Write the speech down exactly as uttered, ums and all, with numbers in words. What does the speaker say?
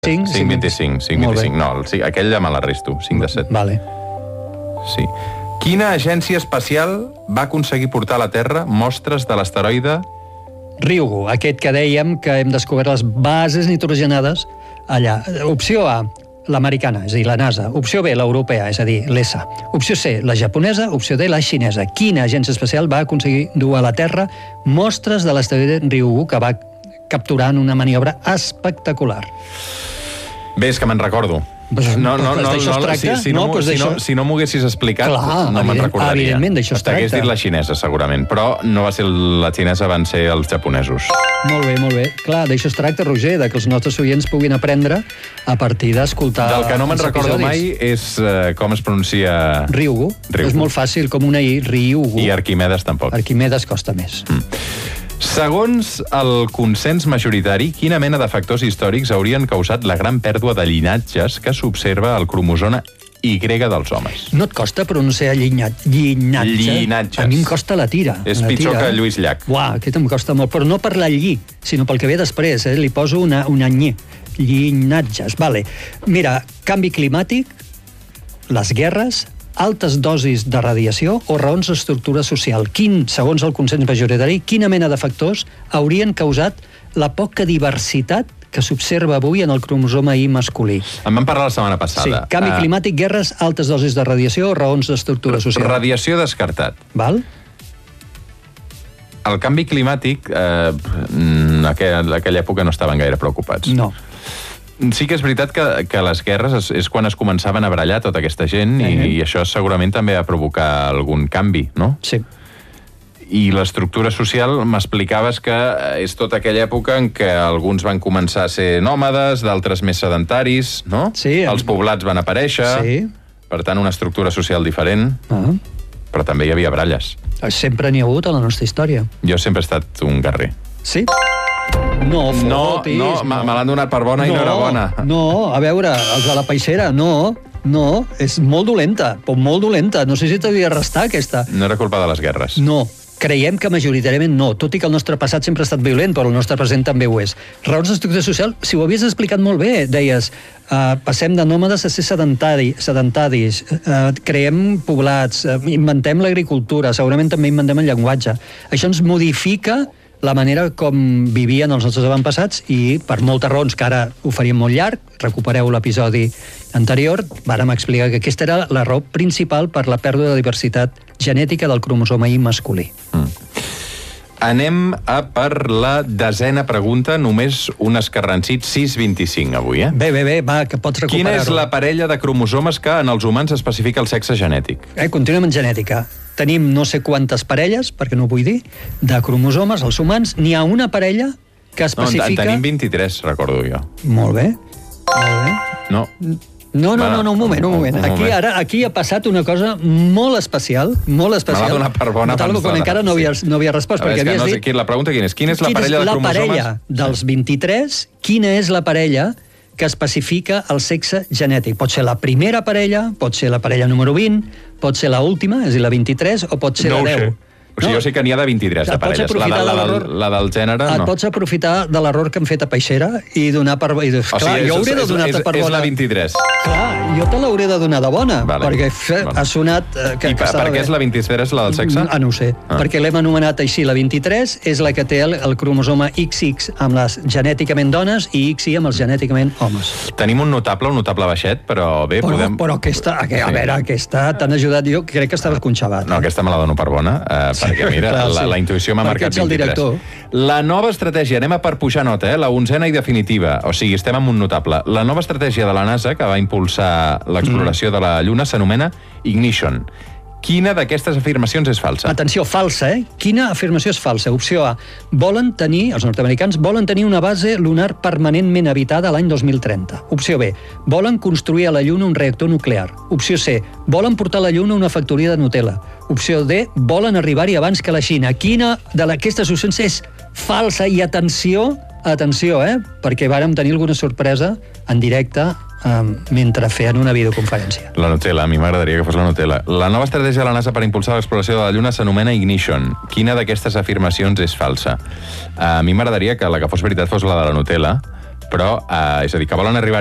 cinc, cinc vint-i-cinc, cinc vint-i-cinc. No, el, sí, aquell ja me l'arresto, cinc de set. Vale. Sí. Quina agència espacial va aconseguir portar a la Terra mostres de l'asteroide Ryugu, aquest que dèiem que hem descobert les bases nitrogenades allà. Opció A, l'americana, és a dir, la NASA. Opció B, l'europea, és a dir, l'E S A. Opció C, la japonesa. Opció D, la xinesa. Quina agència espacial va aconseguir dur a la Terra mostres de l'asteroide Ryugu que va capturar en una maniobra espectacular? Bé, és que me'n recordo. Pues, no, no, no, d'això es tracta? Si, si no, no, pues si no, si no m'ho haguessis explicat, Clar, no me'n evident, recordaria. Evidentment, d'això es tracta. T'hagués dit la xinesa, segurament, però no va ser la xinesa, van ser els japonesos. Molt bé, molt bé. Clar, d'això es tracta, Roger, de que els nostres oients puguin aprendre a partir d'escoltar Del que no me'n recordo episodis. mai és uh, com es pronuncia... Ryugu. Ryugu. És molt fàcil, com una I, Ryugu. I Arquimedes tampoc. Arquimedes costa més. Mm. Segons el consens majoritari, quina mena de factors històrics haurien causat la gran pèrdua de llinatges que s'observa al cromosoma Y dels homes? No et costa pronunciar llinyat, llinatge? Llinatges. A mi em costa la tira. És la pitjor tira. que Lluís Llach. Uah, aquest em costa molt, però no per la lli, sinó pel que ve després, eh? Li poso una, una nyi. Llinatges, vale. Mira, canvi climàtic, les guerres, altes dosis de radiació o raons d'estructura social. Quin, segons el consens majoritari, quina mena de factors haurien causat la poca diversitat que s'observa avui en el cromosoma Y masculí? En vam parlar la setmana passada. Sí, canvi Uh, climàtic, guerres, altes dosis de radiació o raons d'estructura social. Radiació descartat. Val? El canvi climàtic, eh, en aquella, en aquella època no estaven gaire preocupats. No. Sí que és veritat que, que les guerres és, és quan es començaven a barallar tota aquesta gent i, Eh. i això segurament també va provocar algun canvi, no? Sí. I l'estructura social, m'explicaves que és tota aquella època en què alguns van començar a ser nòmades, d'altres més sedentaris, no? Sí. Els poblats van aparèixer, Sí. per tant, una estructura social diferent, Ah. però també hi havia baralles. Sempre n'hi ha hagut a la nostra història. Jo sempre he estat un guerrer. Sí? No, No, fotis. no, me me l'han donat per bona i no era bona. No, a veure, els de la peixera, no, no, és molt dolenta, però molt dolenta. No sé si t'havia d'arrestar, aquesta. No era culpa de les guerres. No, creiem que majoritàriament no, tot i que el nostre passat sempre ha estat violent, però el nostre present també ho és. Raons d'estructura social, si ho havies explicat molt bé, deies, uh, passem de nòmades a ser sedentari, sedentaris, uh, creem poblats, uh, inventem l'agricultura, segurament també inventem el llenguatge. Això ens modifica la manera com vivien els nostres avantpassats i per moltes raons, que ara ho faríem molt llarg, recupereu l'episodi anterior, vàrem explicar que aquesta era la raó principal per la pèrdua de diversitat genètica del cromosoma Y masculí. Mm. Anem a per la desena pregunta, només un escarrancit, sis vint-i-cinc avui, eh? Bé, bé, bé, va, que pots recuperar-ho. Quina és la parella de cromosomes que en els humans especifica el sexe genètic? Eh, continuem en genètica. Tenim no sé quantes parelles, perquè no ho vull dir, de cromosomes, els humans. N'hi ha una parella que especifica... No, en tenim vint-i-tres, recordo jo. Molt bé, molt bé. No. No, no, Va, no, no, un moment, un moment. un Aquí moment. ara aquí ha passat una cosa molt especial, molt especial. Me l'ha donat per bona No, tal, pensada. encara no havia, no havia respost, A veure, perquè és que havies no sé dit... qui- la pregunta quina és? Quina és la Quina parella de la cromosomes? parella dels vint-i-tres, quina és la parella que especifica el sexe genètic? Pot ser la primera parella, pot ser la parella número vint, pot ser l'última, és a dir, la vint-i-tres, o pot ser No ho la deu. sé. O sigui, jo sé que n'hi ha de vint-i-tres de Et pots parelles. La, aprofitar de, la, de la, l'error. la del gènere, Et no. pots aprofitar de l'error que han fet a Peixera i donar per... I, O clar, sigui, jo hauré de és, donar-te és, per és bona. la vint-i-tres. Clar, jo te l'hauré de donar de bona, Vale. perquè fe, Vale. ha sonat... Eh, que, I que per, estava per què bé. és la vint-i-tres, la del sexe? Ah, no ho sé, Ah. perquè l'hem anomenat així. La vint-i-tres és la que té el, el cromosoma ics ics amb les genèticament dones i ics i amb els genèticament homes. Tenim un notable, un notable baixet, però bé, Però, podem... però aquesta, a, a Sí. veure, aquesta t'han ajudat. Jo crec que estaves conxavat. No, aquesta me la dono per bona, eh, perquè mira, clar, la, sí. la intuïció m'ha Perquè marcat ets el vint-i-tres. director. La nova estratègia, anem a per pujar nota, eh? La onzena i definitiva, o sigui, estem amb un notable. La nova estratègia de la NASA, que va impulsar l'exploració mm. de la Lluna, s'anomena Ignition. Quina d'aquestes afirmacions és falsa? Atenció, falsa, eh? Quina afirmació és falsa? Opció A. Volen tenir, els nord-americans, volen tenir una base lunar permanentment habitada l'any dos mil trenta. Opció B. Volen construir a la Lluna un reactor nuclear. Opció C. Volen portar a la Lluna una factoria de Nutella. Opció D. Volen arribar-hi abans que la Xina. Quina d'aquestes opcions és falsa? I atenció, atenció, eh? Perquè vàrem tenir alguna sorpresa en directe um, mentre feien una videoconferència. La Nutella, a mi m'agradaria que fos la Nutella. La nova estratègia de la NASA per impulsar l'exploració de la Lluna s'anomena Ignition. Quina d'aquestes afirmacions és falsa? A mi m'agradaria que la que fos veritat fos la de la Nutella, però, eh, és a dir, que volen arribar